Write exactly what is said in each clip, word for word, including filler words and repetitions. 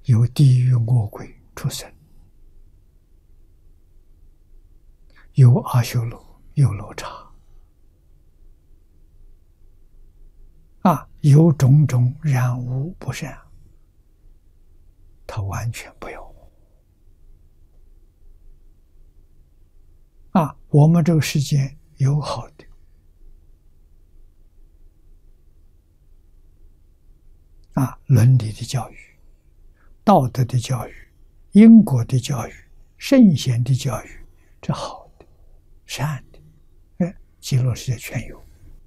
有地狱恶鬼出生，有阿修罗，有罗刹，啊，有种种染污不善，他完全不要。啊，我们这个世界有好的，啊，伦理的教育、道德的教育、因果的教育、圣贤的教育，这好的、善的，哎，极乐世界全有。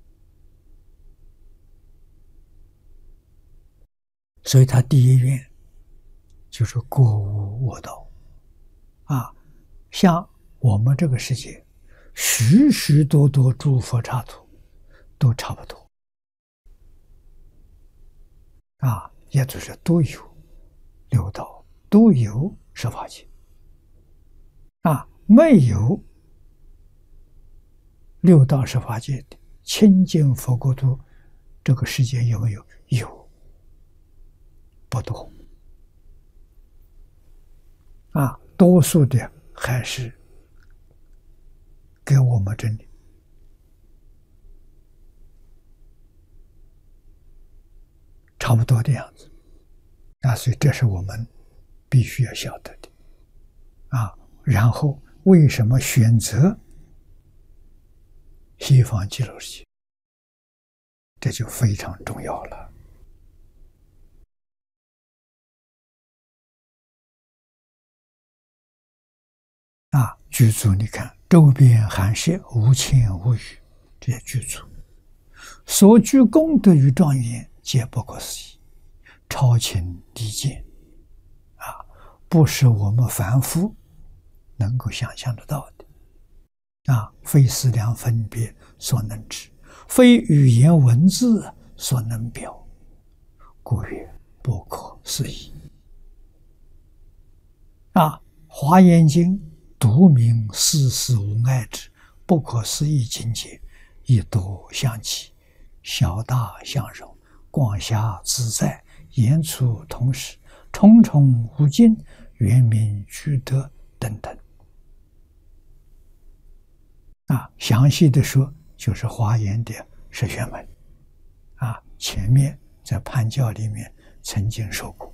所以他第一愿就是过无我道。啊，像我们这个世界，许许多多诸佛刹土都差不多。啊，也就是都有六道，都有十法界。啊，没有六道十法界的清净佛国土，这个世界有没有？有，不多。啊，多数的还是给我们这里差不多的样子。啊，所以这是我们必须要晓得的。啊，然后为什么选择西方极乐世界？这就非常重要了。啊，具足你看，周边寒舍无欠无余，这些具足所具功德与庄严，皆不可思议，超情离见，啊，不是我们凡夫能够想象得到的，啊，非思量分别所能知，非语言文字所能表，故曰不可思议。啊，《华严经》独明世事无碍之不可思议境界，亦多相继，小大相融，广狭自在，言处同时，重重无尽，圆明具德等等。啊，详细的说，就是华严的十玄门。啊，前面在判教里面曾经说过。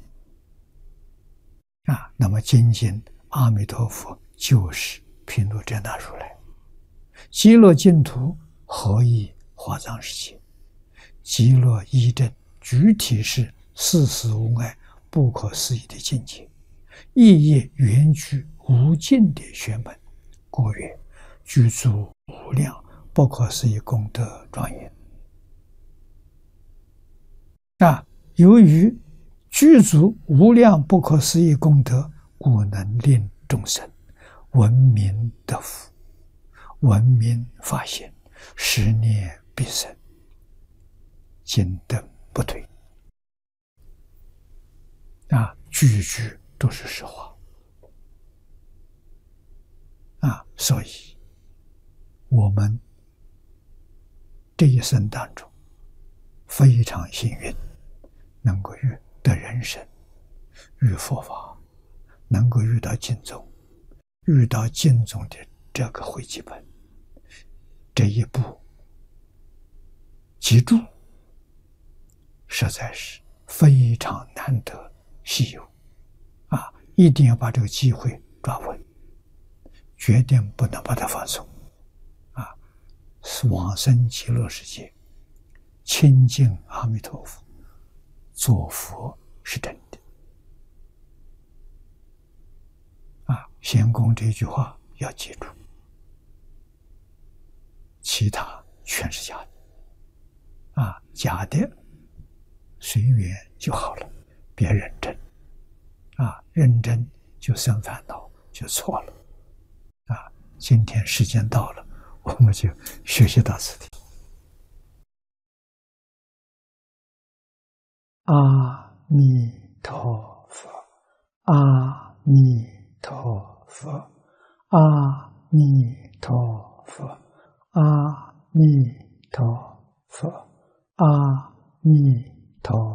啊，那么精进阿弥陀佛就是毗卢遮那如来，极乐净土合一华藏世界，极乐一真具体是世事无碍不可思议的境界，意业圆具无尽的玄门，故曰具足无量不可思议功德庄严。啊，由于具足无量不可思议功德，故能令众生闻名得福，闻名发现，十念必生，经等不退。啊，句句都是实话。啊，所以我们这一生当中非常幸运，能够遇得人生，遇佛法，能够遇到经宗，遇到经宗的这个汇集本，这一步记住，实在是非常难得稀有啊！一定要把这个机会抓稳，决定不能把它放松啊！往生极乐世界，亲近阿弥陀佛，做佛是真的啊！仙公这句话要记住，其他全是假的啊！假的随缘就好了，别认真啊！认真就生烦恼，就错了啊！今天时间到了，我们就学习到此地。阿弥陀佛，阿弥陀佛，阿弥陀佛，阿弥陀佛，阿弥陀佛。